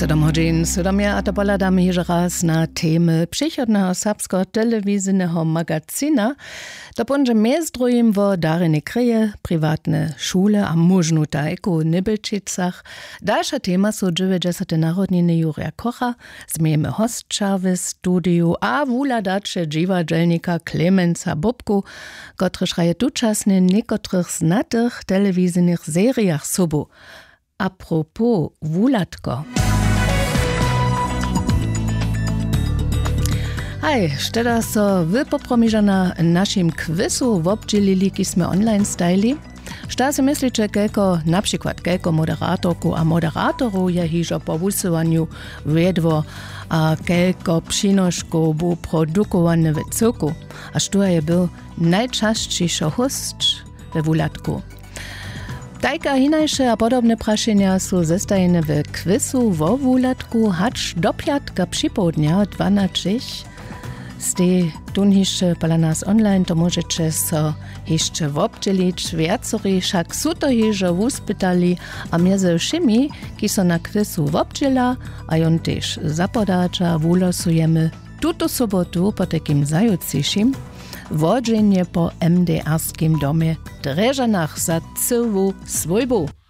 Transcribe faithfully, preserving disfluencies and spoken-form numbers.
Siedem hodin, siedemja, a to poladamy jeszcze raz na temy przychodnego serbskiego telewizyjnego magazina. To będzie między drugim o daryne kryje, prywatne szule a możnu tajku w Nybelčicach. Dalsza tema są dziewięćdziesiąte narodniny Jurija Kocha, zmiejemy hostcza w studiu, a wuladacze dziwadelnika Klemensa Bobku, kotryż raje tuczasny niekotrych znatych telewizyjnych seriach sobu. A propos wulatko. Hej, štěda so wy popromiža na našim kvizu v obdžilili, ki sme online stajli. Šta si myslíte, kelko, napríklad kelko moderatorku a moderatorov je hižo po vysovanju vedvo a kelko přinoškov bu produkované v cyrku? A što je byl najčastejší host ve vulatku? Tajka hinajše a podobne prašenia sú zestajene v kvizu vo vulatku hač do piatka připołudnia dvanásť. Ste tunhišće pala nas online, to môžete so hišće vobdželiť. Viacorí však sú to hižo uspytali a między všimi, ki so na kvizu vobdžela a jon tež zapodáča, vulosujeme tuto sobotu po takim zajúcišim vodženje po em dé erskim domie Drežanach za celú svojbu.